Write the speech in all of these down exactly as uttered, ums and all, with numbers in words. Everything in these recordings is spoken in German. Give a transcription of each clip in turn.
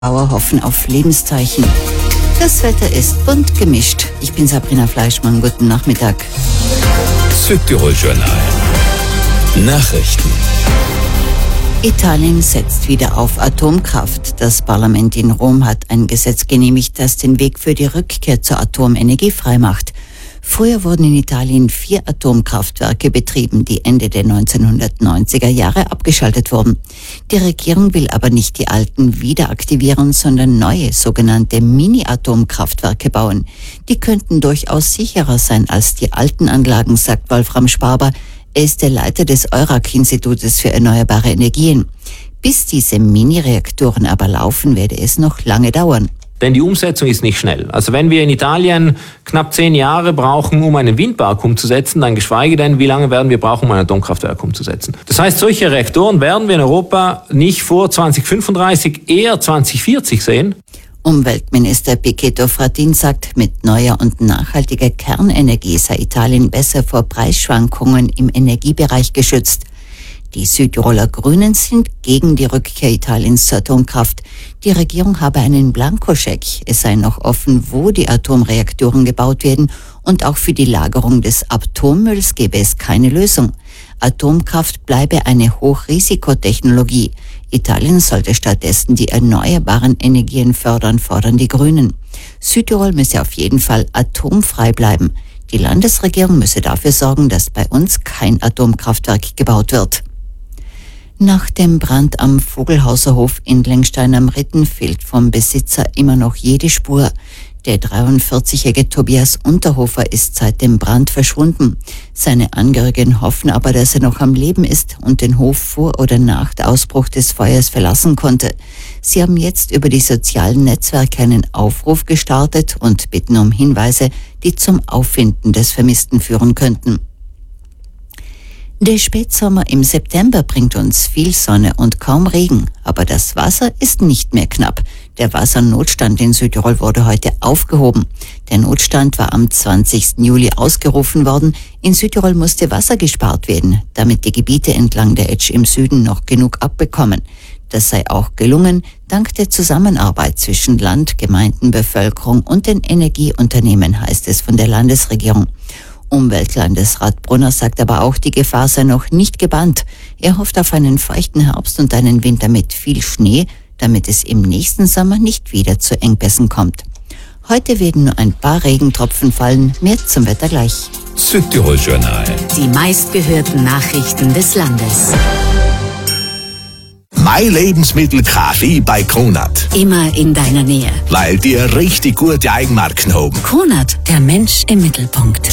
Bauer hoffen auf Lebenszeichen. Das Wetter ist bunt gemischt. Ich bin Sabrina Fleischmann. Guten Nachmittag. Südtirol-Journal. Nachrichten. Italien setzt wieder auf Atomkraft. Das Parlament in Rom hat ein Gesetz genehmigt, das den Weg für die Rückkehr zur Atomenergie freimacht. Früher wurden in Italien vier Atomkraftwerke betrieben, die Ende der neunzehnhundertneunziger Jahre abgeschaltet wurden. Die Regierung will aber nicht die alten wieder aktivieren, sondern neue sogenannte Mini-Atomkraftwerke bauen. Die könnten durchaus sicherer sein als die alten Anlagen, sagt Wolfram Sparber. Er ist der Leiter des Eurac-Institutes für erneuerbare Energien. Bis diese Mini-Reaktoren aber laufen, werde es noch lange dauern. Denn die Umsetzung ist nicht schnell. Also wenn wir in Italien knapp zehn Jahre brauchen, um einen Windpark umzusetzen, dann geschweige denn, wie lange werden wir brauchen, um ein Atomkraftwerk umzusetzen. Das heißt, solche Reaktoren werden wir in Europa nicht vor zwanzig fünfunddreißig, eher zwanzig vierzig sehen. Umweltminister Pichetto Fratin sagt, mit neuer und nachhaltiger Kernenergie sei Italien besser vor Preisschwankungen im Energiebereich geschützt. Die Südtiroler Grünen sind gegen die Rückkehr Italiens zur Atomkraft. Die Regierung habe einen Blankoscheck. Es sei noch offen, wo die Atomreaktoren gebaut werden, und auch für die Lagerung des Atommülls gebe es keine Lösung. Atomkraft bleibe eine Hochrisikotechnologie. Italien sollte stattdessen die erneuerbaren Energien fördern, fordern die Grünen. Südtirol müsse auf jeden Fall atomfrei bleiben. Die Landesregierung müsse dafür sorgen, dass bei uns kein Atomkraftwerk gebaut wird. Nach dem Brand am Vogelhauser Hof in Lengstein am Ritten fehlt vom Besitzer immer noch jede Spur. Der dreiundvierzigjährige Tobias Unterhofer ist seit dem Brand verschwunden. Seine Angehörigen hoffen aber, dass er noch am Leben ist und den Hof vor oder nach dem Ausbruch des Feuers verlassen konnte. Sie haben jetzt über die sozialen Netzwerke einen Aufruf gestartet und bitten um Hinweise, die zum Auffinden des Vermissten führen könnten. Der Spätsommer im September bringt uns viel Sonne und kaum Regen, aber das Wasser ist nicht mehr knapp. Der Wassernotstand in Südtirol wurde heute aufgehoben. Der Notstand war am zwanzigsten Juli ausgerufen worden. In Südtirol musste Wasser gespart werden, damit die Gebiete entlang der Etsch im Süden noch genug abbekommen. Das sei auch gelungen, dank der Zusammenarbeit zwischen Land, Gemeinden, Bevölkerung und den Energieunternehmen, heißt es von der Landesregierung. Umweltlandesrat Brunner sagt aber auch, die Gefahr sei noch nicht gebannt. Er hofft auf einen feuchten Herbst und einen Winter mit viel Schnee, damit es im nächsten Sommer nicht wieder zu Engpässen kommt. Heute werden nur ein paar Regentropfen fallen, mehr zum Wetter gleich. Südtirol-Journal. Die meistgehörten Nachrichten des Landes. Mein Lebensmittel Kaffee bei Kronert. Immer in deiner Nähe. Weil die richtig gute Eigenmarken haben. Kronert, der Mensch im Mittelpunkt.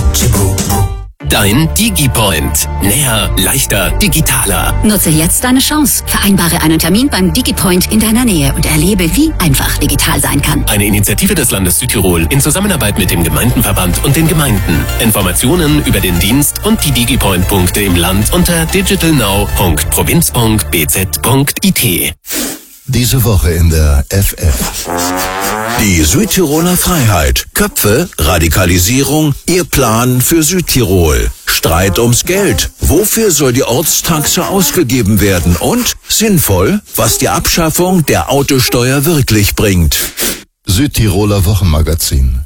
Dein DigiPoint. Näher, leichter, digitaler. Nutze jetzt deine Chance. Vereinbare einen Termin beim DigiPoint in deiner Nähe und erlebe, wie einfach digital sein kann. Eine Initiative des Landes Südtirol in Zusammenarbeit mit dem Gemeindenverband und den Gemeinden. Informationen über den Dienst und die DigiPoint-Punkte im Land unter digitalnow punkt provinz punkt b z punkt i t. Diese Woche in der F F. Die Südtiroler Freiheit. Köpfe, Radikalisierung, ihr Plan für Südtirol. Streit ums Geld. Wofür soll die Ortstaxe ausgegeben werden? Und sinnvoll, was die Abschaffung der Autosteuer wirklich bringt. Südtiroler Wochenmagazin.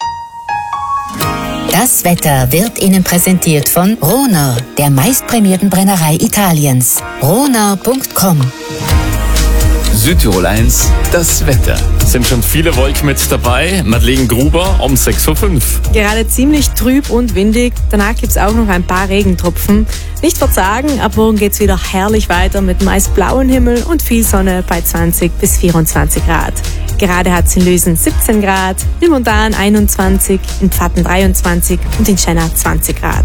Das Wetter wird Ihnen präsentiert von Rohner, der meistprämierten Brennerei Italiens. rohner punkt com. Südtirol eins, das Wetter. Sind schon viele Wolken mit dabei. Madeleine Gruber um sechs Uhr fünf. Gerade ziemlich trüb und windig. Danach gibt es auch noch ein paar Regentropfen. Nicht verzagen, ab morgen geht es wieder herrlich weiter mit meist blauen Himmel und viel Sonne bei zwanzig bis vierundzwanzig Grad. Gerade hat es in Lösen siebzehn Grad, in Montan einundzwanzig, in Pfatten dreiundzwanzig und in Schenna zwanzig Grad.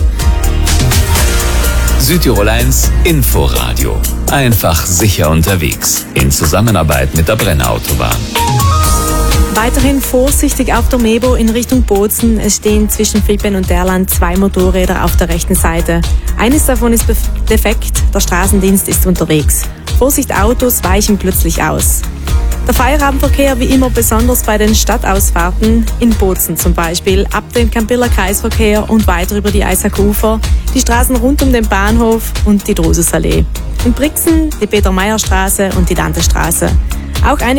Südtirol eins Inforadio. Einfach sicher unterwegs. In Zusammenarbeit mit der Brenner-Autobahn. Weiterhin vorsichtig auf der Mebo in Richtung Bozen. Es stehen zwischen Friedben und Derland zwei Motorräder auf der rechten Seite. Eines davon ist defekt, der Straßendienst ist unterwegs. Vorsicht, Autos weichen plötzlich aus. Der Feierabendverkehr wie immer besonders bei den Stadtausfahrten, in Bozen zum Beispiel, ab dem Campiller Kreisverkehr und weiter über die Eisakufer, die Straßen rund um den Bahnhof und die Drususallee. In Brixen die Peter-Meyer-Straße und die Dantestraße. Auch einige